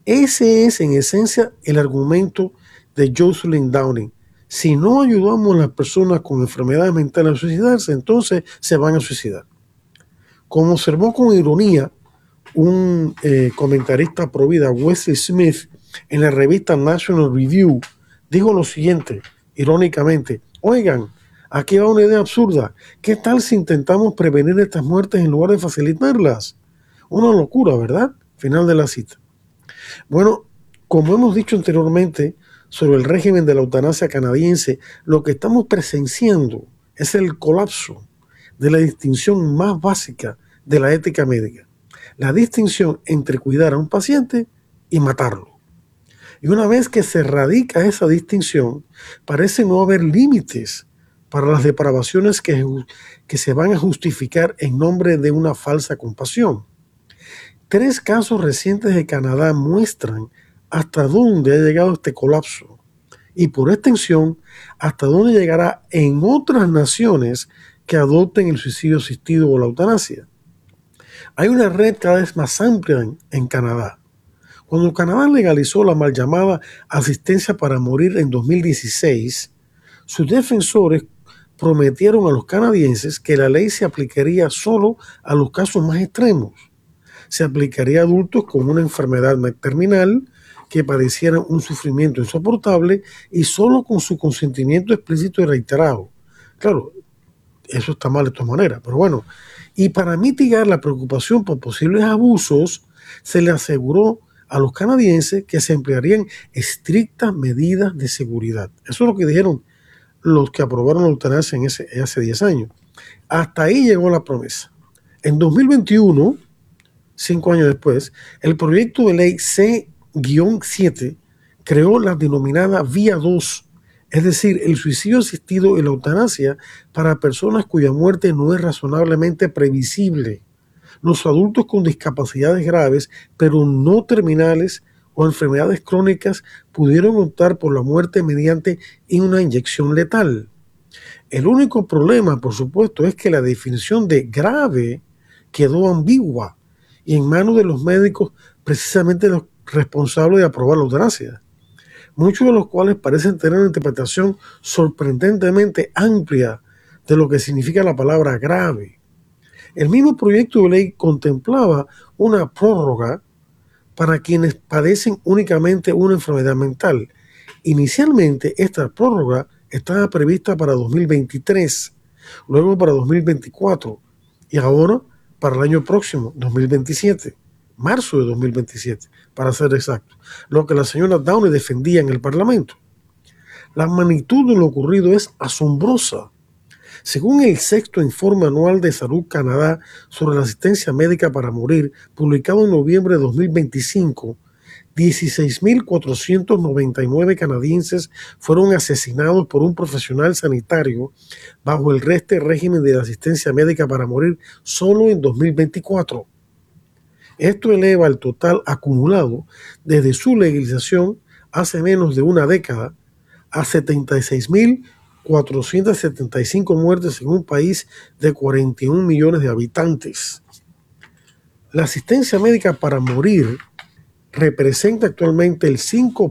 Ese es en esencia el argumento de Jocelyn Downing. Si no ayudamos a las personas con enfermedades mentales a suicidarse, entonces se van a suicidar. Como observó con ironía un comentarista pro vida, Wesley Smith, en la revista National Review, dijo lo siguiente, irónicamente: oigan, aquí va una idea absurda. ¿Qué tal si intentamos prevenir estas muertes en lugar de facilitarlas? Una locura, ¿verdad? Final de la cita. Bueno, como hemos dicho anteriormente sobre el régimen de la eutanasia canadiense, lo que estamos presenciando es el colapso de la distinción más básica de la ética médica. La distinción entre cuidar a un paciente y matarlo. Y una vez que se radica esa distinción, parece no haber límites para las depravaciones que se van a justificar en nombre de una falsa compasión. 3 casos recientes de Canadá muestran hasta dónde ha llegado este colapso y, por extensión, hasta dónde llegará en otras naciones que adopten el suicidio asistido o la eutanasia. Hay una red cada vez más amplia en Canadá. Cuando Canadá legalizó la mal llamada asistencia para morir en 2016, sus defensores prometieron a los canadienses que la ley se aplicaría solo a los casos más extremos. Se aplicaría a adultos con una enfermedad terminal que padecieran un sufrimiento insoportable y solo con su consentimiento explícito y reiterado. Claro, eso está mal de todas maneras, pero bueno. Y para mitigar la preocupación por posibles abusos, se le aseguró a los canadienses que se emplearían estrictas medidas de seguridad. Eso es lo que dijeron los que aprobaron la eutanasia hace 10 años. Hasta ahí llegó la promesa. En 2021, 5 años después, el proyecto de ley C-7 creó la denominada Vía 2, es decir, el suicidio asistido y la eutanasia para personas cuya muerte no es razonablemente previsible. Los adultos con discapacidades graves, pero no terminales o enfermedades crónicas, pudieron optar por la muerte mediante una inyección letal. El único problema, por supuesto, es que la definición de grave quedó ambigua y en manos de los médicos, precisamente los responsables de aprobar la eutanasia, muchos de los cuales parecen tener una interpretación sorprendentemente amplia de lo que significa la palabra grave. El mismo proyecto de ley contemplaba una prórroga para quienes padecen únicamente una enfermedad mental. Inicialmente, esta prórroga estaba prevista para 2023, luego para 2024 y ahora para el año próximo, 2027, marzo de 2027, para ser exacto, lo que la señora Downing defendía en el Parlamento. La magnitud de lo ocurrido es asombrosa. Según el 6º Informe Anual de Salud Canadá sobre la asistencia médica para morir, publicado en noviembre de 2025, 16.499 canadienses fueron asesinados por un profesional sanitario bajo el régimen de asistencia médica para morir solo en 2024. Esto eleva el total acumulado desde su legalización hace menos de una década a 76.475 muertes en un país de 41 millones de habitantes. La asistencia médica para morir representa actualmente el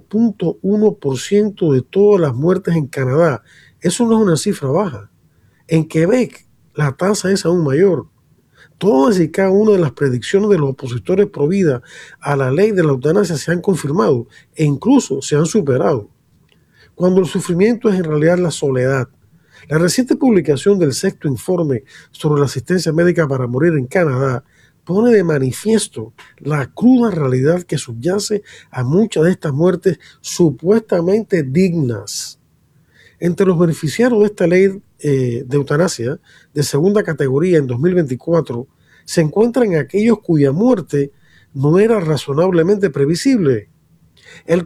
5.1% de todas las muertes en Canadá. Eso no es una cifra baja. En Quebec la tasa es aún mayor. Todas y cada una de las predicciones de los opositores pro vida a la ley de la eutanasia se han confirmado e incluso se han superado. Cuando el sufrimiento es en realidad la soledad. La reciente publicación del 6º Informe sobre la asistencia médica para morir en Canadá pone de manifiesto la cruda realidad que subyace a muchas de estas muertes supuestamente dignas. Entre los beneficiarios de esta ley de eutanasia de segunda categoría en 2024 se encuentran aquellos cuya muerte no era razonablemente previsible. El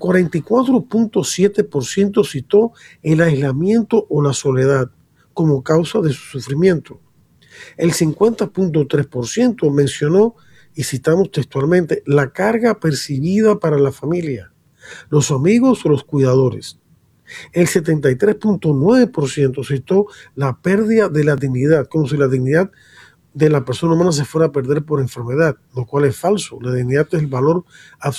44.7% citó el aislamiento o la soledad como causa de su sufrimiento. El 50.3% mencionó, y citamos textualmente, la carga percibida para la familia, los amigos o los cuidadores. El 73.9% citó la pérdida de la dignidad, como si la dignidad de la persona humana se fuera a perder por enfermedad, lo cual es falso. La dignidad es el valor absoluto